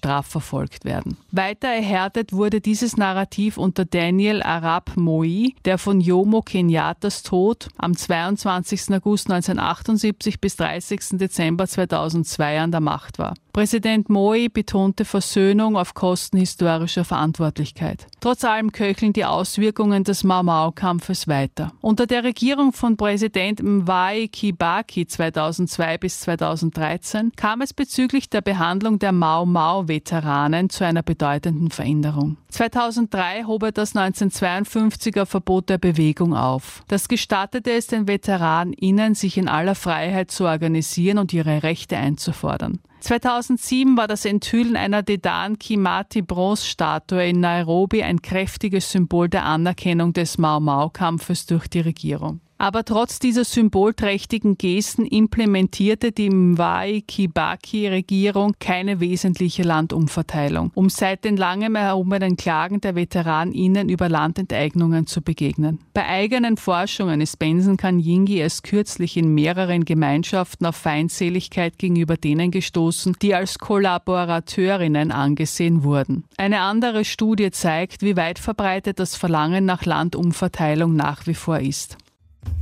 strafverfolgt werden. Weiter erhärtet wurde dieses Narrativ unter Daniel Arap Moi, der von Jomo Kenyatas Tod am 22. August 1978 bis 30. Dezember 2002 an der Macht war. Präsident Moi betonte Versöhnung auf Kosten historischer Verantwortlichkeit. Trotz allem köcheln die Auswirkungen des Mau-Mau-Kampfes weiter. Unter der Regierung von Präsident Mwai Kibaki 2002 bis 2013 kam es bezüglich der Behandlung der Mau-Mau-Veteranen zu einer bedeutenden Veränderung. 2003 hob er das 1952er Verbot der Bewegung auf. Das gestattete es den VeteranInnen, sich in aller Freiheit zu organisieren und ihre Rechte einzufordern. 2007 war das Enthüllen einer Dedan Kimathi-Bronzestatue in Nairobi ein kräftiges Symbol der Anerkennung des Mau-Mau-Kampfes durch die Regierung. Aber trotz dieser symbolträchtigen Gesten implementierte die Mwai Kibaki-Regierung keine wesentliche Landumverteilung, um seit den langem erhobenen Klagen der VeteranInnen über Landenteignungen zu begegnen. Bei eigenen Forschungen ist Benson Kanyingi erst kürzlich in mehreren Gemeinschaften auf Feindseligkeit gegenüber denen gestoßen, die als Kollaborateurinnen angesehen wurden. Eine andere Studie zeigt, wie weit verbreitet das Verlangen nach Landumverteilung nach wie vor ist.